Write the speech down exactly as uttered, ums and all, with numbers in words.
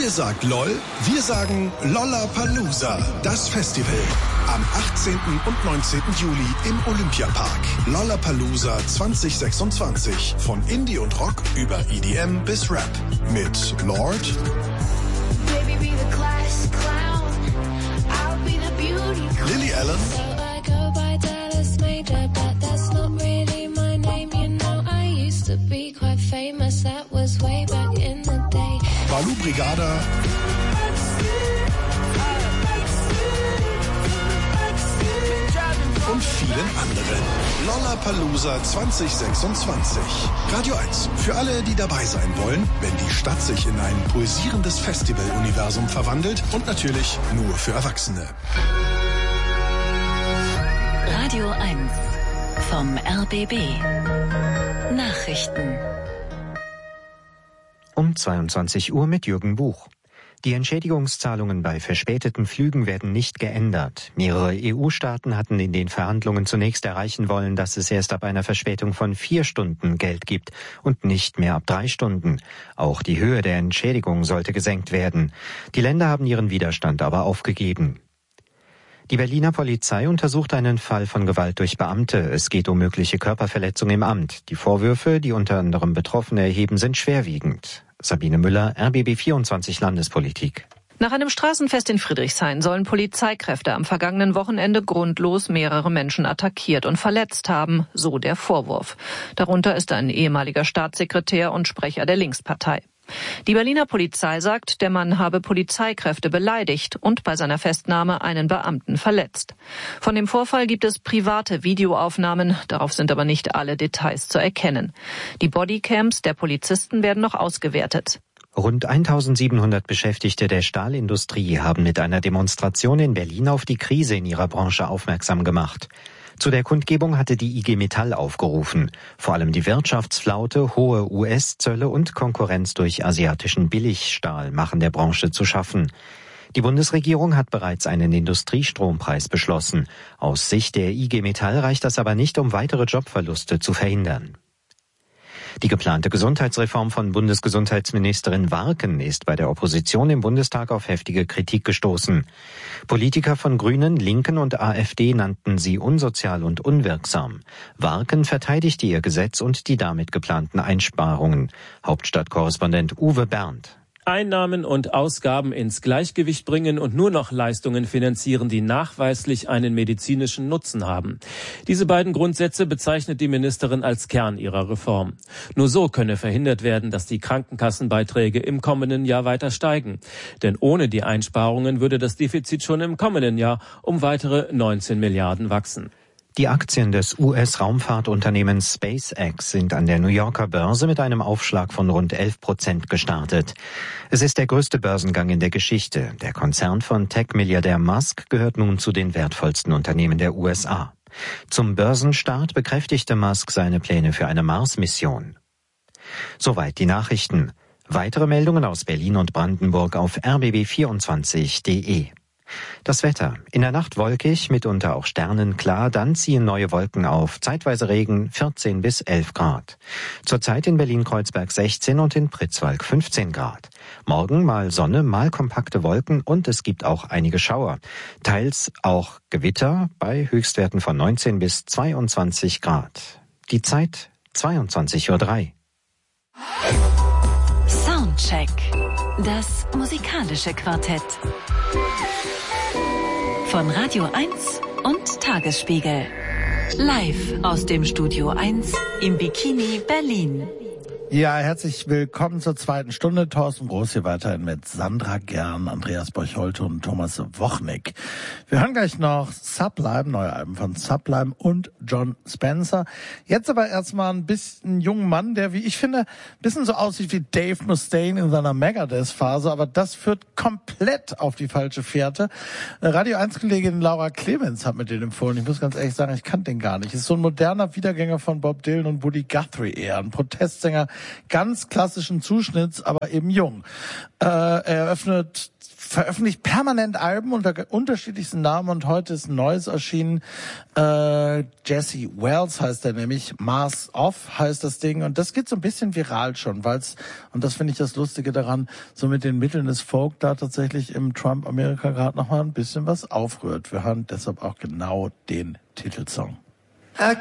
Ihr sagt LOL, wir sagen Lollapalooza, das Festival. Am achtzehnten und neunzehnten Juli im Olympiapark. Lollapalooza zwanzig sechsundzwanzig. Von Indie und Rock über E D M bis Rap. Mit Lord, Baby, be the class clown. I'll be the beauty queen. Lily Allen, So I go by Dallas Major, but that's not really my name. You know, I used to be quite famous. That was way back in the day. Balu Brigada und vielen anderen. Lollapalooza zwanzig sechsundzwanzig. Radio eins. Für alle, die dabei sein wollen, wenn die Stadt sich in ein pulsierendes Festival-Universum verwandelt und natürlich nur für Erwachsene. Radio eins vom R B B. Nachrichten. Um zweiundzwanzig Uhr mit Jürgen Buch. Die Entschädigungszahlungen bei verspäteten Flügen werden nicht geändert. Mehrere E U-Staaten hatten in den Verhandlungen zunächst erreichen wollen, dass es erst ab einer Verspätung von vier Stunden Geld gibt und nicht mehr ab drei Stunden. Auch die Höhe der Entschädigung sollte gesenkt werden. Die Länder haben ihren Widerstand aber aufgegeben. Die Berliner Polizei untersucht einen Fall von Gewalt durch Beamte. Es geht um mögliche Körperverletzung im Amt. Die Vorwürfe, die unter anderem Betroffene erheben, sind schwerwiegend. Sabine Müller, R B B vierundzwanzig Landespolitik. Nach einem Straßenfest in Friedrichshain sollen Polizeikräfte am vergangenen Wochenende grundlos mehrere Menschen attackiert und verletzt haben, so der Vorwurf. Darunter ist ein ehemaliger Staatssekretär und Sprecher der Linkspartei. Die Berliner Polizei sagt, der Mann habe Polizeikräfte beleidigt und bei seiner Festnahme einen Beamten verletzt. Von dem Vorfall gibt es private Videoaufnahmen, darauf sind aber nicht alle Details zu erkennen. Die Bodycams der Polizisten werden noch ausgewertet. Rund eintausendsiebenhundert Beschäftigte der Stahlindustrie haben mit einer Demonstration in Berlin auf die Krise in ihrer Branche aufmerksam gemacht. Zu der Kundgebung hatte die I G Metall aufgerufen. Vor allem die Wirtschaftsflaute, hohe U S-Zölle und Konkurrenz durch asiatischen Billigstahl machen der Branche zu schaffen. Die Bundesregierung hat bereits einen Industriestrompreis beschlossen. Aus Sicht der I G Metall reicht das aber nicht, um weitere Jobverluste zu verhindern. Die geplante Gesundheitsreform von Bundesgesundheitsministerin Warken ist bei der Opposition im Bundestag auf heftige Kritik gestoßen. Politiker von Grünen, Linken und AfD nannten sie unsozial und unwirksam. Warken verteidigte ihr Gesetz und die damit geplanten Einsparungen. Hauptstadtkorrespondent Uwe Berndt. Einnahmen und Ausgaben ins Gleichgewicht bringen und nur noch Leistungen finanzieren, die nachweislich einen medizinischen Nutzen haben. Diese beiden Grundsätze bezeichnet die Ministerin als Kern ihrer Reform. Nur so könne verhindert werden, dass die Krankenkassenbeiträge im kommenden Jahr weiter steigen. Denn ohne die Einsparungen würde das Defizit schon im kommenden Jahr um weitere neunzehn Milliarden wachsen. Die Aktien des U S-Raumfahrtunternehmens SpaceX sind an der New Yorker Börse mit einem Aufschlag von rund elf Prozent gestartet. Es ist der größte Börsengang in der Geschichte. Der Konzern von Tech-Milliardär Musk gehört nun zu den wertvollsten Unternehmen der U S A. Zum Börsenstart bekräftigte Musk seine Pläne für eine Mars-Mission. Soweit die Nachrichten. Weitere Meldungen aus Berlin und Brandenburg auf r b b vierundzwanzig punkt d e. Das Wetter. In der Nacht wolkig, mitunter auch sternenklar, dann ziehen neue Wolken auf. Zeitweise Regen, vierzehn bis elf Grad. Zurzeit in Berlin-Kreuzberg sechzehn und in Pritzwalk fünfzehn Grad. Morgen mal Sonne, mal kompakte Wolken und es gibt auch einige Schauer. Teils auch Gewitter bei Höchstwerten von neunzehn bis zweiundzwanzig Grad. Die Zeit zweiundzwanzig Uhr drei. Soundcheck. Das musikalische Quartett. Von Radio eins und Tagesspiegel. Live aus dem Studio eins im Bikini Berlin. Ja, herzlich willkommen zur zweiten Stunde. Thorsten Groß hier weiterhin mit Sandra Gern, Andreas Borch-Holte und Thomas Wochnick. Wir hören gleich noch Sublime, neue Alben von Sublime und Jon Spencer. Jetzt aber erstmal ein bisschen jungen Mann, der, wie ich finde, ein bisschen so aussieht wie Dave Mustaine in seiner Megadeth-Phase, aber das führt komplett auf die falsche Fährte. Radio eins-Kollegin Laura Clemens hat mir den empfohlen. Ich muss ganz ehrlich sagen, ich kannte den gar nicht. Ist so ein moderner Wiedergänger von Bob Dylan und Woody Guthrie eher, ein Protestsänger, ganz klassischen Zuschnitts, aber eben jung. Äh, er eröffnet veröffentlicht permanent Alben unter unterschiedlichsten Namen und heute ist ein neues erschienen. Äh, Jesse Wells heißt er nämlich, Mars Off heißt das Ding und das geht so ein bisschen viral schon, weil es, und das finde ich das Lustige daran, so mit den Mitteln des Folk da tatsächlich im Trump-Amerika gerade nochmal ein bisschen was aufrührt. Wir hören deshalb auch genau den Titelsong. I